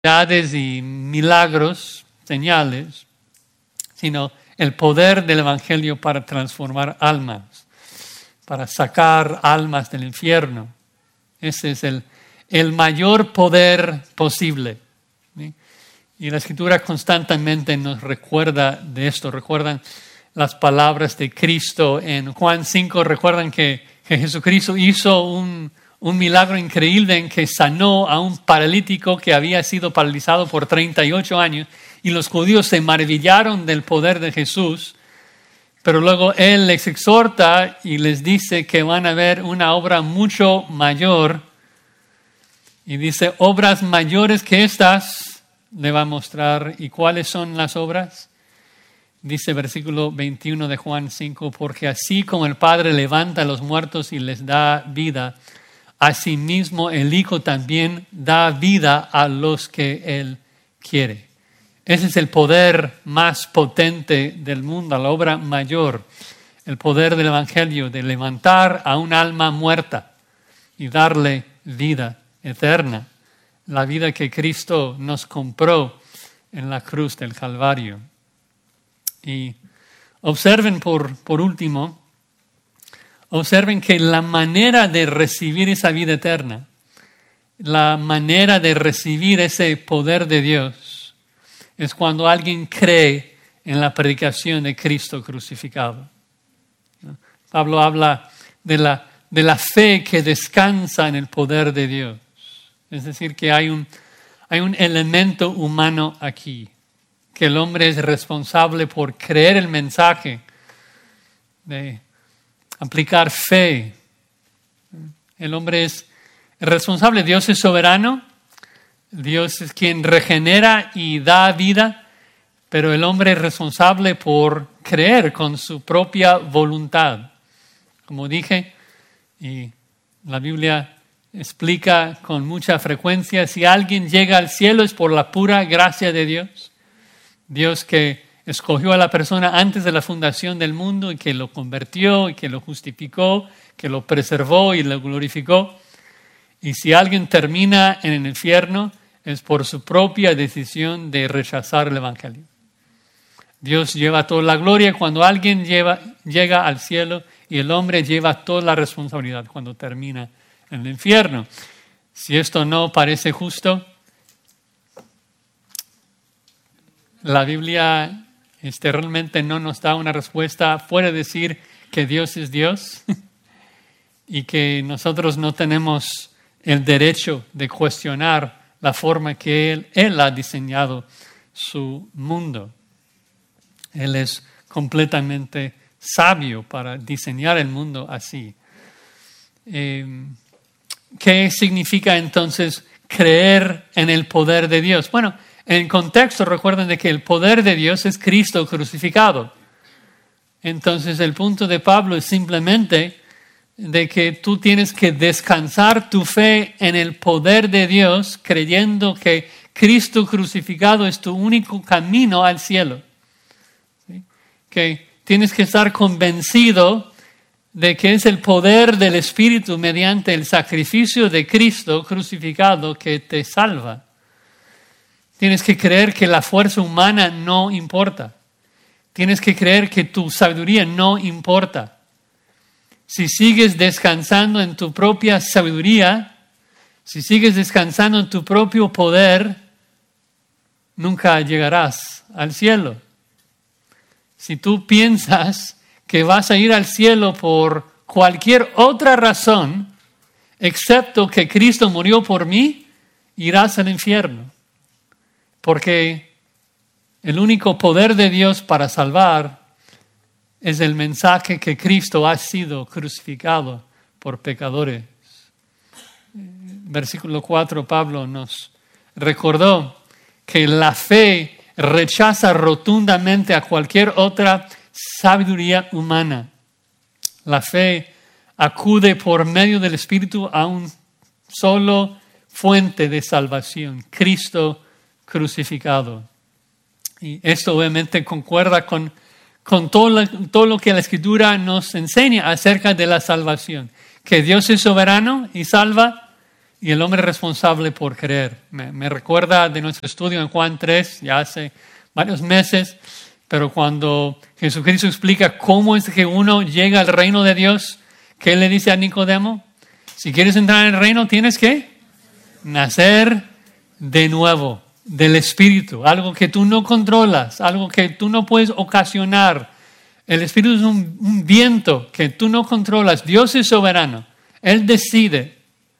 y milagros, señales, sino el poder del Evangelio para transformar almas, para sacar almas del infierno. Ese es el mayor poder posible, ¿sí? Y la Escritura constantemente nos recuerda de esto. Recuerdan las palabras de Cristo en Juan 5. Recuerdan que Jesucristo hizo un milagro increíble en que sanó a un paralítico que había sido paralizado por 38 años. Y los judíos se maravillaron del poder de Jesús. Pero luego Él les exhorta y les dice que van a ver una obra mucho mayor. Y dice, obras mayores que estas le va a mostrar. ¿Y cuáles son las obras? Dice versículo 21 de Juan 5, porque así como el Padre levanta a los muertos y les da vida, asimismo el Hijo también da vida a los que Él quiere. Ese es el poder más potente del mundo, la obra mayor, el poder del Evangelio, de levantar a un alma muerta y darle vida eterna, la vida que Cristo nos compró en la cruz del Calvario. Y observen por último, observen que la manera de recibir esa vida eterna, la manera de recibir ese poder de Dios, es cuando alguien cree en la predicación de Cristo crucificado. Pablo habla de la fe que descansa en el poder de Dios. Es decir, que hay un elemento humano aquí, que el hombre es responsable por creer el mensaje, de aplicar fe. El hombre es responsable. Dios es soberano. Dios es quien regenera y da vida, pero el hombre es responsable por creer con su propia voluntad. Como dije, y la Biblia explica con mucha frecuencia, si alguien llega al cielo es por la pura gracia de Dios. Dios que escogió a la persona antes de la fundación del mundo y que lo convirtió y que lo justificó, que lo preservó y lo glorificó. Y si alguien termina en el infierno es por su propia decisión de rechazar el Evangelio. Dios lleva toda la gloria cuando alguien llega al cielo y el hombre lleva toda la responsabilidad cuando termina en el infierno. Si esto no parece justo, la Biblia realmente no nos da una respuesta fuera de decir que Dios es Dios y que nosotros no tenemos el derecho de cuestionar la forma que Él ha diseñado su mundo. Él es completamente sabio para diseñar el mundo así. ¿Qué significa entonces creer en el poder de Dios? Bueno, en contexto recuerden de que el poder de Dios es Cristo crucificado. Entonces el punto de Pablo es simplemente de que tú tienes que descansar tu fe en el poder de Dios creyendo que Cristo crucificado es tu único camino al cielo. ¿Sí? Que tienes que estar convencido de que es el poder del Espíritu mediante el sacrificio de Cristo crucificado que te salva. Tienes que creer que la fuerza humana no importa. Tienes que creer que tu sabiduría no importa. Si sigues descansando en tu propia sabiduría, si sigues descansando en tu propio poder, nunca llegarás al cielo. Si tú piensas que vas a ir al cielo por cualquier otra razón, excepto que Cristo murió por mí, irás al infierno. Porque el único poder de Dios para salvar es el mensaje que Cristo ha sido crucificado por pecadores. Versículo 4, Pablo nos recordó que la fe rechaza rotundamente a cualquier otra sabiduría humana. La fe acude por medio del Espíritu a un solo fuente de salvación, Cristo crucificado. Y esto obviamente concuerda con todo lo que la Escritura nos enseña acerca de la salvación. Que Dios es soberano y salva, y el hombre responsable por creer. Me recuerda de nuestro estudio en Juan 3, ya hace varios meses, pero cuando Jesucristo explica cómo es que uno llega al reino de Dios, ¿qué le dice a Nicodemo? Si quieres entrar en el reino, tienes que nacer de nuevo, del Espíritu, algo que tú no controlas, algo que tú no puedes ocasionar. El Espíritu es un viento que tú no controlas. Dios es soberano, Él decide.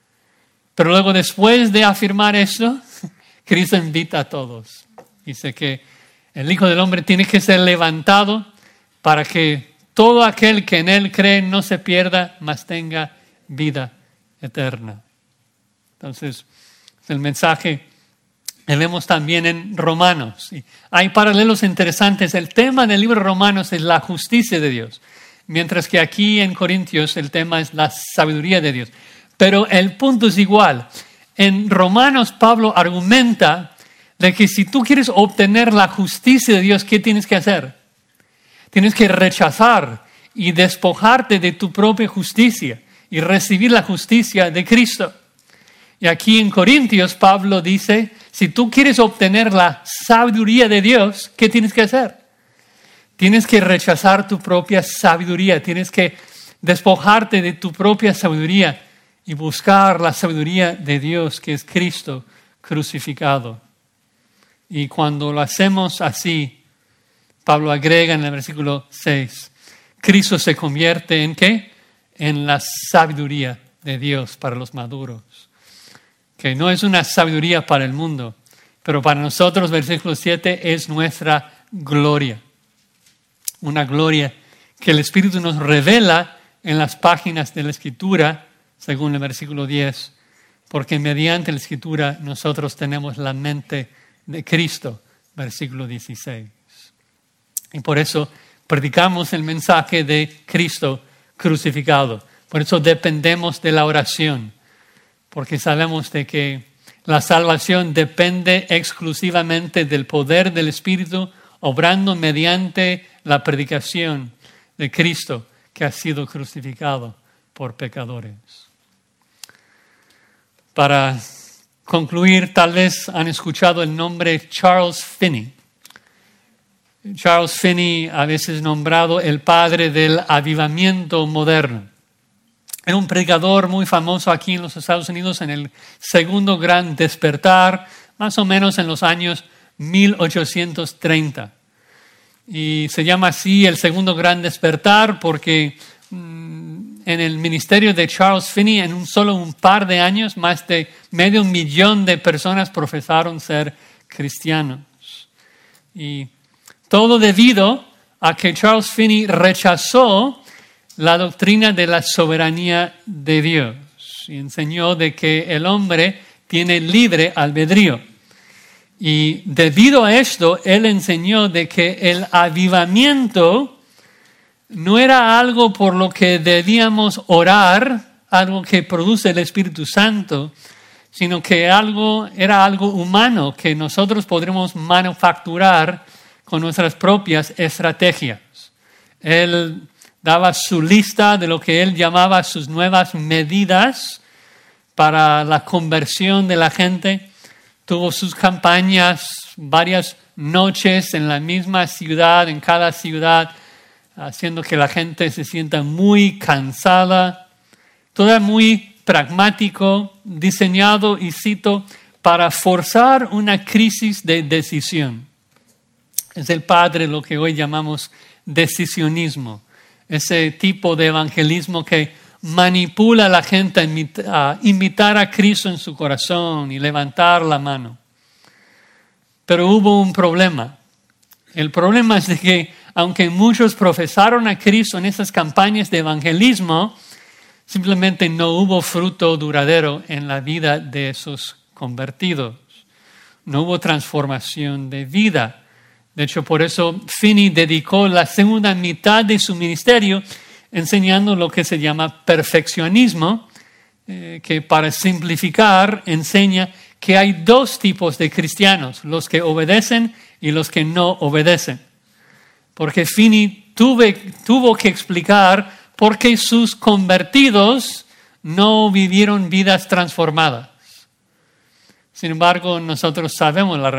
Pero luego, después de afirmar esto, Cristo invita a todos. Dice que el Hijo del Hombre tiene que ser levantado para que todo aquel que en Él cree no se pierda, mas tenga vida eterna. Entonces, el mensaje que vemos también en Romanos. Hay paralelos interesantes. El tema del libro de Romanos es la justicia de Dios, mientras que aquí en Corintios el tema es la sabiduría de Dios. Pero el punto es igual. En Romanos Pablo argumenta de que si tú quieres obtener la justicia de Dios, ¿qué tienes que hacer? Tienes que rechazar y despojarte de tu propia justicia y recibir la justicia de Cristo. Y aquí en Corintios Pablo dice, si tú quieres obtener la sabiduría de Dios, ¿qué tienes que hacer? Tienes que rechazar tu propia sabiduría, tienes que despojarte de tu propia sabiduría y buscar la sabiduría de Dios, que es Cristo crucificado. Y cuando lo hacemos así, Pablo agrega en el versículo 6, Cristo se convierte ¿en qué? En la sabiduría de Dios para los maduros. Que no es una sabiduría para el mundo, pero para nosotros, versículo 7, es nuestra gloria. Una gloria que el Espíritu nos revela en las páginas de la Escritura, según el versículo 10, porque mediante la Escritura nosotros tenemos la mente de Cristo, versículo 16. Y por eso predicamos el mensaje de Cristo crucificado. Por eso dependemos de la oración. Porque sabemos de que la salvación depende exclusivamente del poder del Espíritu, obrando mediante la predicación de Cristo que ha sido crucificado por pecadores. Para concluir, tal vez han escuchado el nombre Charles Finney. Charles Finney, a veces nombrado el padre del avivamiento moderno. Era un predicador muy famoso aquí en los Estados Unidos en el segundo gran despertar, más o menos en los años 1830. Y se llama así el segundo gran despertar porque en el ministerio de Charles Finney, en solo un par de años, más de 500,000 de personas profesaron ser cristianos. Y todo debido a que Charles Finney rechazó la doctrina de la soberanía de Dios y enseñó de que el hombre tiene libre albedrío. Y debido a esto, él enseñó de que el avivamiento no era algo por lo que debíamos orar, algo que produce el Espíritu Santo, sino que era algo humano que nosotros podremos manufacturar con nuestras propias estrategias. Él daba su lista de lo que él llamaba sus nuevas medidas para la conversión de la gente. Tuvo sus campañas, varias noches en la misma ciudad, en cada ciudad, haciendo que la gente se sienta muy cansada. Todo muy pragmático, diseñado, y cito, para forzar una crisis de decisión. Es el padre de lo que hoy llamamos decisionismo. Ese tipo de evangelismo que manipula a la gente a invitar a Cristo en su corazón y levantar la mano. Pero hubo un problema. El problema es de que, aunque muchos profesaron a Cristo en esas campañas de evangelismo, simplemente no hubo fruto duradero en la vida de esos convertidos. No hubo transformación de vida. De hecho, por eso Finney dedicó la segunda mitad de su ministerio enseñando lo que se llama perfeccionismo, que para simplificar enseña que hay dos tipos de cristianos, los que obedecen y los que no obedecen. Porque Finney tuvo que explicar por qué sus convertidos no vivieron vidas transformadas. Sin embargo, nosotros sabemos la